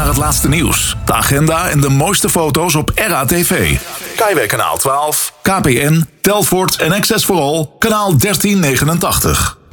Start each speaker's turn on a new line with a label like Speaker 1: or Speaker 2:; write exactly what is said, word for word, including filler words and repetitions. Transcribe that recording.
Speaker 1: naar het laatste nieuws, de agenda en de mooiste foto's op R A T V. Kaiweg kanaal twaalf, K P N, Telfort en Access for All, kanaal dertien negenentachtig.